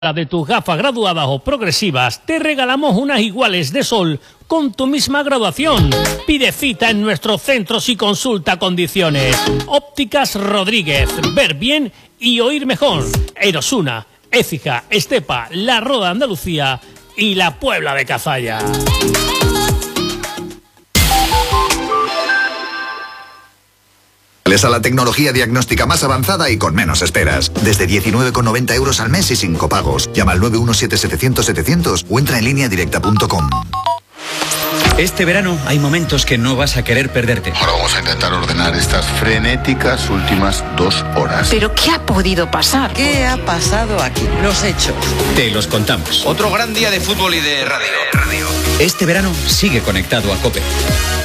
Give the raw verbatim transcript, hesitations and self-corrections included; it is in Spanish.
de tus gafas graduadas o progresivas, te regalamos unas iguales de sol con tu misma graduación. Pide cita en nuestros centros y consulta condiciones. Ópticas Rodríguez, ver bien y oír mejor. Erosuna, Écija, Estepa, La Roda Andalucía y La Puebla de Cazalla. A la tecnología diagnóstica más avanzada y con menos esperas. Desde diecinueve con noventa euros al mes y sin copagos. Llama al nueve uno siete setecientos setecientos o entra en línea directa punto com. Este verano hay momentos que no vas a querer perderte. Ahora vamos a intentar ordenar estas frenéticas últimas dos horas. ¿Pero qué ha podido pasar? ¿Qué ha pasado aquí? Los hechos. Te los contamos. Otro gran día de fútbol y de radio. Este verano sigue conectado a COPE.